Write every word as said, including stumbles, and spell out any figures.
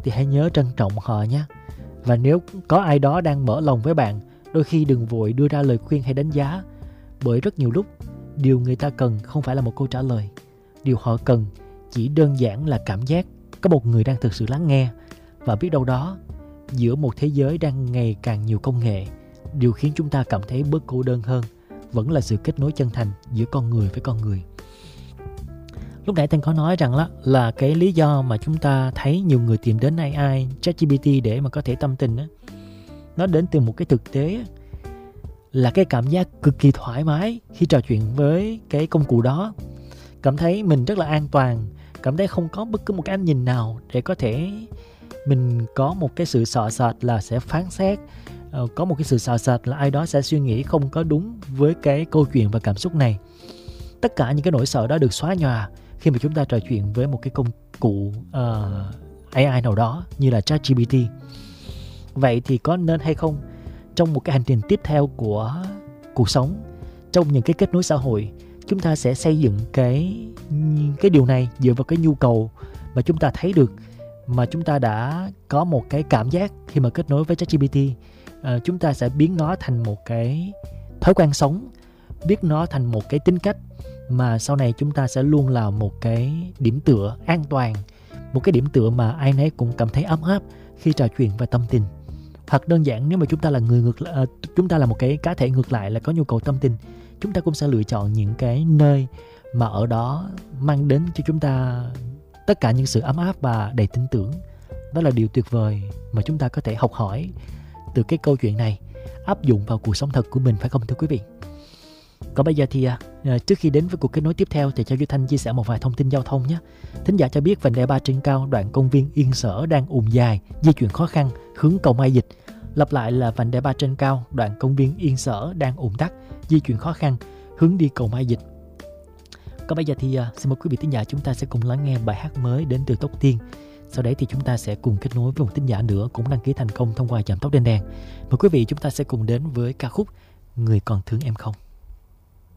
thì hãy nhớ trân trọng họ nhé. Và nếu có ai đó đang mở lòng với bạn, đôi khi đừng vội đưa ra lời khuyên hay đánh giá, bởi rất nhiều lúc điều người ta cần không phải là một câu trả lời. Điều họ cần chỉ đơn giản là cảm giác có một người đang thực sự lắng nghe. Và biết đâu đó, giữa một thế giới đang ngày càng nhiều công nghệ, điều khiến chúng ta cảm thấy bớt cô đơn hơn vẫn là sự kết nối chân thành giữa con người với con người. Lúc nãy Thanh có nói rằng là, là cái lý do mà chúng ta thấy nhiều người tìm đến a i, ChatGPT để mà có thể tâm tình á, nó đến từ một cái thực tế á, là cái cảm giác cực kỳ thoải mái khi trò chuyện với cái công cụ đó. Cảm thấy mình rất là an toàn, cảm thấy không có bất cứ một cái ánh nhìn nào để có thể mình có một cái sự sợ sệt là sẽ phán xét, có một cái sự sợ sệt là ai đó sẽ suy nghĩ không có đúng với cái câu chuyện và cảm xúc này. Tất cả những cái nỗi sợ đó được xóa nhòa khi mà chúng ta trò chuyện với một cái công cụ uh, a i nào đó như là ChatGPT. Vậy thì có nên hay không trong một cái hành trình tiếp theo của cuộc sống, trong những cái kết nối xã hội, chúng ta sẽ xây dựng cái, cái điều này dựa vào cái nhu cầu mà chúng ta thấy được, mà chúng ta đã có một cái cảm giác khi mà kết nối với ChatGPT. À, chúng ta sẽ biến nó thành một cái thói quen sống, biến nó thành một cái tính cách mà sau này chúng ta sẽ luôn là một cái điểm tựa an toàn, một cái điểm tựa mà ai nấy cũng cảm thấy ấm áp khi trò chuyện và tâm tình. Hoặc đơn giản nếu mà chúng ta là người ngược lại, chúng ta là một cái cá thể ngược lại là có nhu cầu tâm tình, chúng ta cũng sẽ lựa chọn những cái nơi mà ở đó mang đến cho chúng ta tất cả những sự ấm áp và đầy tin tưởng. Đó là điều tuyệt vời mà chúng ta có thể học hỏi từ cái câu chuyện này, áp dụng vào cuộc sống thật của mình, phải không thưa quý vị? Còn bây giờ thì à, trước khi đến với cuộc kết nối tiếp theo thì cho Duy Thanh chia sẻ một vài thông tin giao thông nhé. Thính giả cho biết vành đai ba trên cao đoạn công viên Yên Sở đang ùn dài, di chuyển khó khăn hướng cầu Mai Dịch. Lặp lại là vành đai ba trên cao đoạn công viên Yên Sở đang ùn tắc, di chuyển khó khăn hướng đi cầu Mai Dịch. Còn bây giờ thì à, xin mời quý vị thính giả chúng ta sẽ cùng lắng nghe bài hát mới đến từ Tóc Tiên. Sau đấy thì chúng ta sẽ cùng kết nối với một thính giả nữa cũng đăng ký thành công thông qua chạm tóc đen đèn. Mời quý vị chúng ta sẽ cùng đến với ca khúc Người Còn Thương Em Không.